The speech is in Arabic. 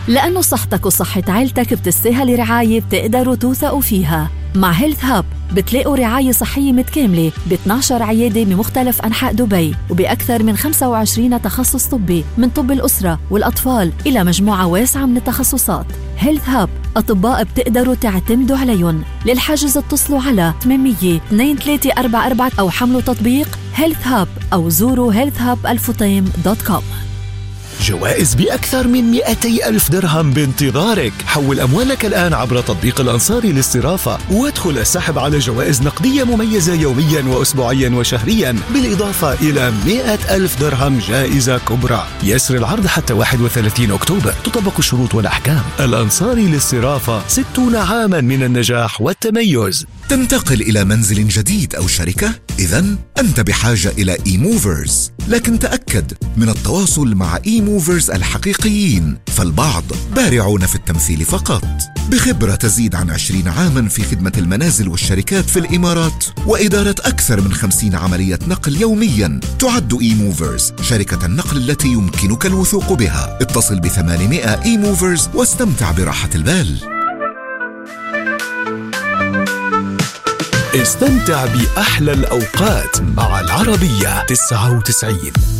لأنه صحتك وصحة عيلتك بتستاهل رعاية بتقدروا توثقوا فيها. مع هيلث هاب بتلاقوا رعاية صحية متكاملة ب 12 عيادة بمختلف أنحاء دبي وبأكثر من 25 تخصص طبي، من طب الأسرة والأطفال إلى مجموعة واسعة من التخصصات. هيلث هاب أطباء بتقدروا تعتمدوا عليهم. للحجز اتصلوا على 800-2344 أو حملوا تطبيق هيلث هاب أو زوروا healthhubالفطيم.com. جوائز بأكثر من 200 ألف درهم بانتظارك. حول أموالك الآن عبر تطبيق الأنصاري للصرافة وادخل السحب على جوائز نقدية مميزة يوميا وأسبوعيا وشهريا، بالإضافة إلى 100 ألف درهم جائزة كبرى. يسر العرض حتى 31 أكتوبر. تطبق الشروط والأحكام. الأنصاري للصرافة، 60 عاما من النجاح والتميز. تنتقل إلى منزل جديد أو شركة؟ إذن أنت بحاجة إلى إيموفرز، لكن تأكد من التواصل مع إيموفرز الحقيقيين، فالبعض بارعون في التمثيل فقط. بخبرة تزيد عن 20 عاما في خدمة المنازل والشركات في الإمارات وإدارة أكثر من 50 عملية نقل يوميا، تعد إيموفرز شركة النقل التي يمكنك الوثوق بها. اتصل ب800 إيموفرز واستمتع براحة البال. استمتع بأحلى الأوقات مع العربية 99.